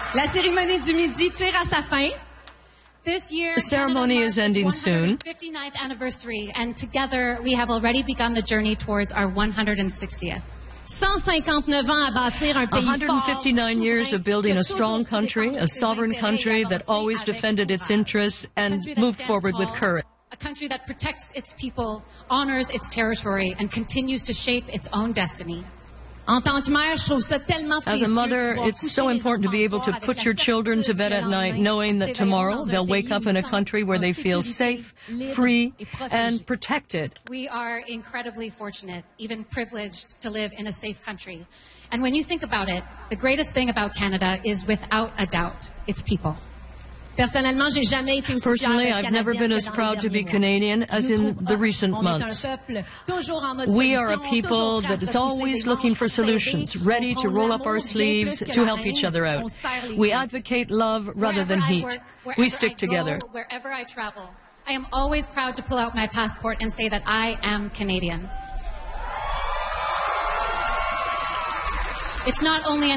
La cérémonie du midi tire à sa fin. This year, The ceremony is ending soon. 159th anniversary, and together we have already begun the journey towards our 160th. 159 ans à bâtir un pays fort, 159 years of building a strong country, a sovereign country that always defended its interests and moved forward with courage. A country that protects its people, honors its territory, and continues to shape its own destiny. En tant que mère, je trouve ça tellement As précieux a mother, de pouvoir it's so coucher les important to be able to enfants put avec your la children to bed certitude at que night le lendemain, knowing that nous tomorrow s'éveillerons they'll dans un wake up pays in a où country where they feel sécurité, safe, libre free, et protégé. and protected. We are incredibly fortunate, even privileged, to live in a safe country. And when you think about it, the greatest thing about Canada is, without a doubt, its people. Personnellement, j'ai jamais été aussi fière Personally, d'être I've never been Canadienne as que dans proud les to be derniers mois. Canadian as Je nous in trouve the recent on est un months. peuple toujours en mode We are a solution, people toujours prêt à that is se retrousser always les looking manches for pour s'aider. solutions, On ready to prend roll up l'amour our bien sleeves plus que to la help haine. each other On out. serre les We coudes. advocate love rather Wherever than I hate. work, We wherever stick I together. go, wherever I travel, I am always proud to pull out my passport and say that I am Canadian. It's not only an